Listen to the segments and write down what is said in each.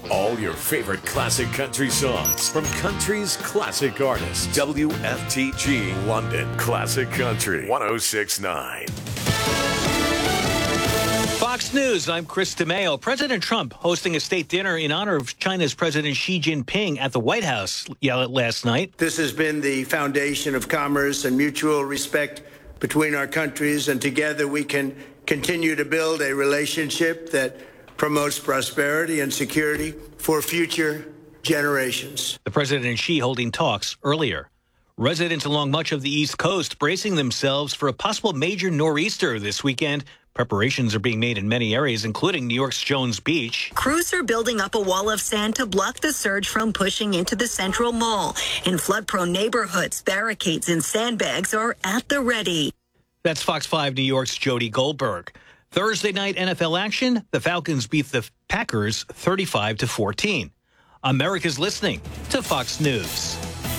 All your favorite classic country songs from country's classic artists. WFTG London Classic Country 106.9. Fox News, I'm Chris DeMeo. President Trump hosting a state dinner in honor of China's President Xi Jinping at the White House last night. This has been the foundation of commerce and mutual respect between our countries, and together we can continue to build a relationship that promotes prosperity and security for future generations. The President and Xi holding talks earlier. Residents along much of the East Coast bracing themselves for a possible major nor'easter this weekend. Preparations are being made in many areas, including New York's Jones Beach. Crews are building up a wall of sand to block the surge from pushing into the Central Mall. In flood-prone neighborhoods, barricades and sandbags are at the ready. That's Fox 5 New York's Jody Goldberg. Thursday night NFL action, the Falcons beat the Packers 35-14. America's listening to Fox News.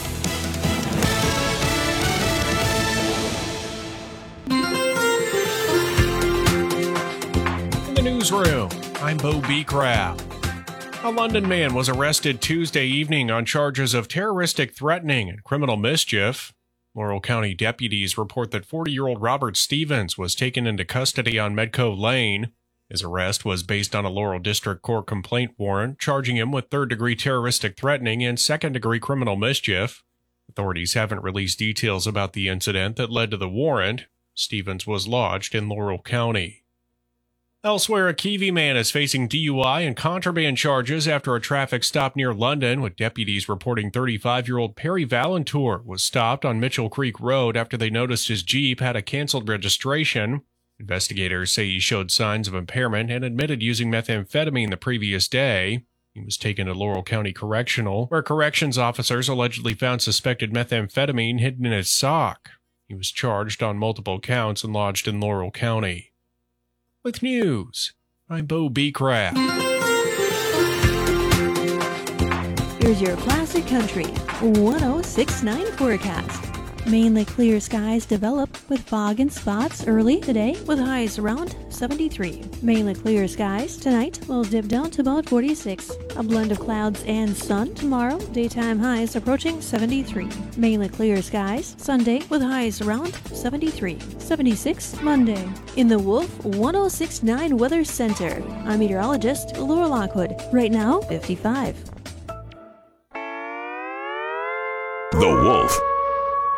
Newsroom. I'm Bo Beecraft. A London man was arrested Tuesday evening on charges of terroristic threatening and criminal mischief. Laurel County deputies report that 40-year-old Robert Stevens was taken into custody on Medco Lane. His arrest was based on a Laurel District Court complaint warrant charging him with third-degree terroristic threatening and second-degree criminal mischief. Authorities haven't released details about the incident that led to the warrant. Stevens was lodged in Laurel County. Elsewhere, a Kiwi man is facing DUI and contraband charges after a traffic stop near London, with deputies reporting 35-year-old Perry Valentour was stopped on Mitchell Creek Road after they noticed his Jeep had a canceled registration. Investigators say he showed signs of impairment and admitted using methamphetamine the previous day. He was taken to Laurel County Correctional, where corrections officers allegedly found suspected methamphetamine hidden in his sock. He was charged on multiple counts and lodged in Laurel County. With news, I'm Bo Beecraft. Here's your Classic Country 106.9 forecast. Mainly clear skies develop with fog and spots early today with highs around 73. Mainly clear skies tonight will dip down to about 46. A blend of clouds and sun tomorrow. Daytime highs approaching 73. Mainly clear skies Sunday with highs around 73. 76 Monday. In the Wolf 106.9 Weather Center, I'm meteorologist Laura Lockwood. Right now, 55.